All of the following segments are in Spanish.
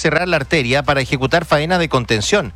cerrar la arteria para ejecutar faenas de contención.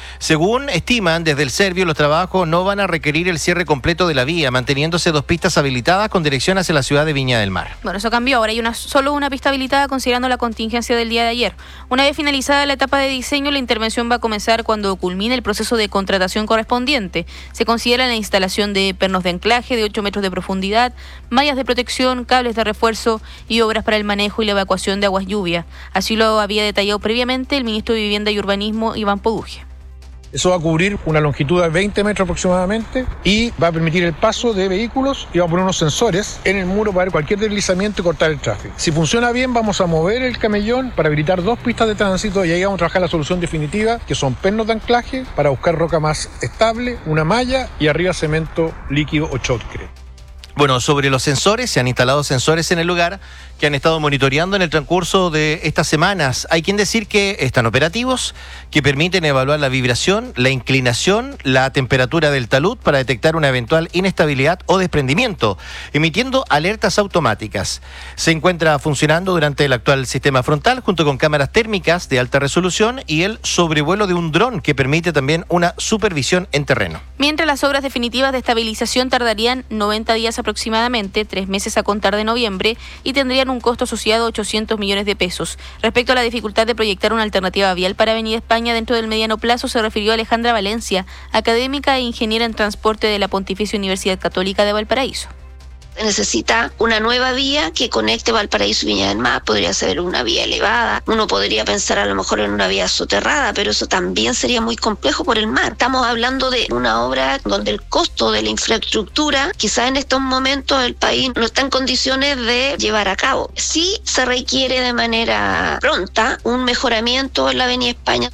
Según estiman desde el Servio, los trabajos no van a requerir el cierre completo de la vía, manteniéndose 2 pistas habilitadas con dirección hacia la ciudad de Viña del Mar. Bueno, eso cambió. Ahora hay solo una pista habilitada considerando la contingencia del día de ayer. Una vez finalizada la etapa de diseño, la intervención va a comenzar cuando culmine el proceso de contratación correspondiente. Se considera la instalación de pernos de anclaje de 8 metros de profundidad, mallas de protección, cables de refuerzo y obras para el manejo y la evacuación de aguas lluvia. Así lo había detallado previamente el ministro de Vivienda y Urbanismo, Iván Poduje. Eso va a cubrir una longitud de 20 metros aproximadamente y va a permitir el paso de vehículos y va a poner unos sensores en el muro para ver cualquier deslizamiento y cortar el tráfico. Si funciona bien, vamos a mover el camellón para habilitar 2 pistas de tránsito y ahí vamos a trabajar la solución definitiva, que son pernos de anclaje para buscar roca más estable, una malla y arriba cemento líquido o shotcrete. Bueno, sobre los sensores, se han instalado sensores en el lugar que han estado monitoreando en el transcurso de estas semanas. Hay quien decir que están operativos, que permiten evaluar la vibración, la inclinación, la temperatura del talud para detectar una eventual inestabilidad o desprendimiento, emitiendo alertas automáticas. Se encuentra funcionando durante el actual sistema frontal junto con cámaras térmicas de alta resolución y el sobrevuelo de un dron que permite también una supervisión en terreno. Mientras las obras definitivas de estabilización tardarían 90 días aproximadamente, 3 meses a contar de noviembre, y tendrían un costo asociado a 800 millones de pesos. Respecto a la dificultad de proyectar una alternativa vial para Avenida España dentro del mediano plazo, se refirió Alejandra Valencia, académica e ingeniera en transporte de la Pontificia Universidad Católica de Valparaíso. Necesita una nueva vía que conecte Valparaíso y Viña del Mar. Podría ser una vía elevada. Uno podría pensar a lo mejor en una vía soterrada, pero eso también sería muy complejo por el mar. Estamos hablando de una obra donde el costo de la infraestructura, quizás en estos momentos el país no está en condiciones de llevar a cabo. Sí se requiere de manera pronta un mejoramiento en la Avenida España.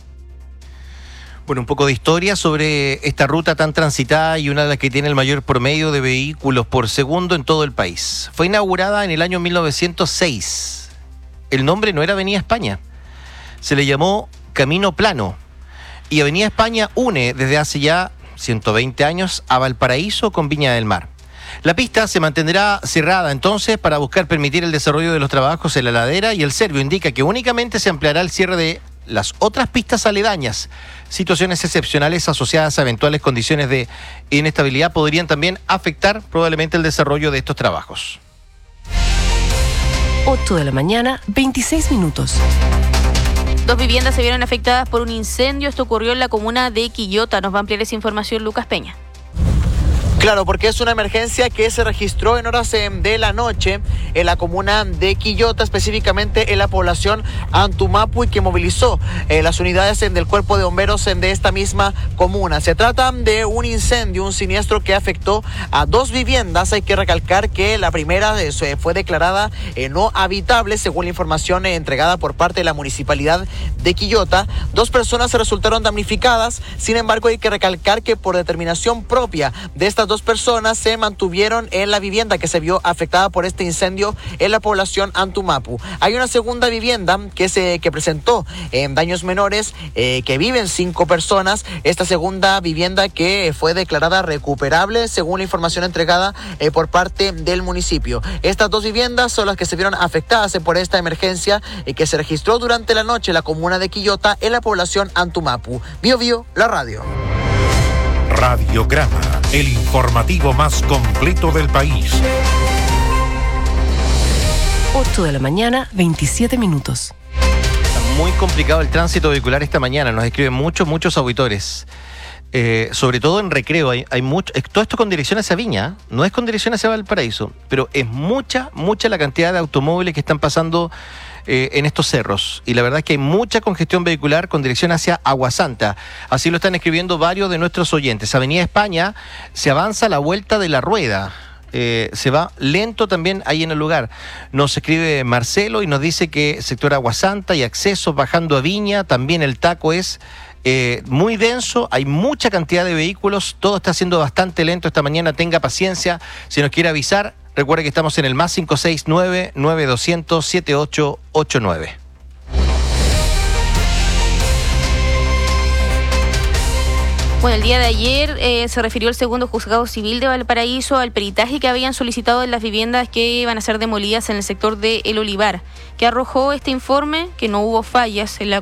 Bueno, un poco de historia sobre esta ruta tan transitada y una de las que tiene el mayor promedio de vehículos por segundo en todo el país. Fue inaugurada en el año 1906. El nombre no era Avenida España. Se le llamó Camino Plano. Y Avenida España une desde hace ya 120 años a Valparaíso con Viña del Mar. La pista se mantendrá cerrada entonces para buscar permitir el desarrollo de los trabajos en la ladera y el Servio indica que únicamente se ampliará el cierre de las otras pistas aledañas. Situaciones excepcionales asociadas a eventuales condiciones de inestabilidad podrían también afectar probablemente el desarrollo de estos trabajos. 8 de la mañana, 26 minutos. 2 viviendas se vieron afectadas por un incendio. Esto ocurrió en la comuna de Quillota. Nos va a ampliar esa información Lucas Peña. Claro, porque es una emergencia que se registró en horas de la noche en la comuna de Quillota, específicamente en la población Antumapu, y que movilizó las unidades del cuerpo de bomberos de esta misma comuna. Se trata de un incendio, un siniestro que afectó a 2 viviendas. Hay que recalcar que la primera fue declarada no habitable, según la información entregada por parte de la municipalidad de Quillota. 2 personas se resultaron damnificadas. Sin embargo, hay que recalcar que por determinación propia de estas 2 personas se mantuvieron en la vivienda que se vio afectada por este incendio en la población Antumapu. Hay una segunda vivienda que presentó daños menores, que viven 5 personas. Esta segunda vivienda que fue declarada recuperable según la información entregada por parte del municipio. Estas 2 viviendas son las que se vieron afectadas por esta emergencia que se registró durante la noche en la comuna de Quillota en la población Antumapu. Bio Bio, la radio. Radiograma, el informativo más completo del país. 8 de la mañana, 27 minutos. Está muy complicado el tránsito vehicular esta mañana. Nos escriben muchos auditores. Sobre todo en Recreo. Hay mucho. Todo esto con dirección hacia Viña. No es con dirección hacia Valparaíso. Pero es mucha la cantidad de automóviles que están pasando en estos cerros, y la verdad es que hay mucha congestión vehicular con dirección hacia Aguasanta. Así lo están escribiendo varios de nuestros oyentes. Avenida España se avanza a la vuelta de la rueda, se va lento también ahí en el lugar. Nos escribe Marcelo y nos dice que sector Aguasanta y accesos bajando a Viña, también el taco es muy denso, hay mucha cantidad de vehículos, todo está siendo bastante lento esta mañana. Tenga paciencia, si nos quiere avisar. Recuerde que estamos en el más 569-9200-7889. Bueno, el día de ayer se refirió el segundo juzgado civil de Valparaíso al peritaje que habían solicitado en las viviendas que iban a ser demolidas en el sector de El Olivar, que arrojó este informe que no hubo fallas en la